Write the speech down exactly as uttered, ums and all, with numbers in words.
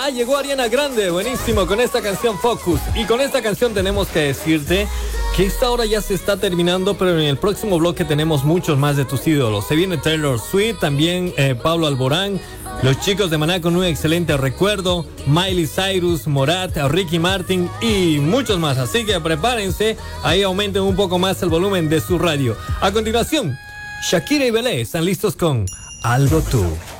Ah, llegó Ariana Grande, buenísimo, con esta canción Focus. Y con esta canción tenemos que decirte que esta hora ya se está terminando, pero en el próximo bloque tenemos muchos más de tus ídolos. Se viene Taylor Swift, también eh, Pablo Alborán, los chicos de Maná con un excelente recuerdo, Miley Cyrus, Morat, Ricky Martin y muchos más. Así que prepárense, ahí aumenten un poco más el volumen de su radio. A continuación, Shakira y Belé están listos con Algo Tú.